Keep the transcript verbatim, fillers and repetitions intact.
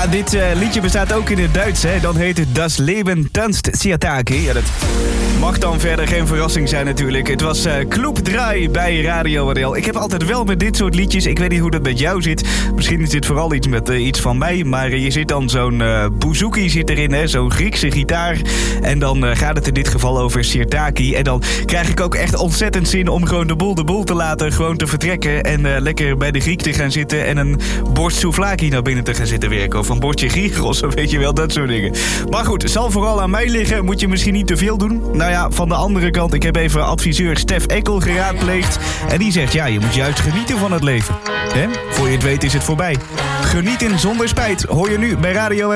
dit uh, liedje bestaat ook in het Duits, hè. Dan heet het Das Leben tanzt Sirtaki. Ja, dat mag dan verder geen verrassing zijn natuurlijk. Het was uh, Club drie bij Radio R L. Ik heb altijd wel met dit soort liedjes, ik weet niet hoe dat met jou zit. Misschien is dit vooral iets met uh, iets van mij. Maar uh, je zit dan zo'n uh, bouzouki zit erin, hè. Zo'n Griekse gitaar. En dan uh, gaat het in dit geval over Sirtaki. En dan krijg ik ook echt ontzettend zin om gewoon de boel de boel te laten. Gewoon te vertrekken en uh, lekker bij de Griek te gaan zitten. En een borst souvlaki naar binnen te gaan zitten werken. Of een bordje gyros, weet je wel, dat soort dingen. Maar goed, het zal vooral aan mij liggen. Moet je misschien niet te veel doen. Nou ja, van de andere kant, ik heb even adviseur Stef Ekkel geraadpleegd. En die zegt, ja, je moet juist genieten van het leven. Hè? Voor je het weet is het voorbij. Genieten zonder spijt. Hoor je nu bij Radio R L.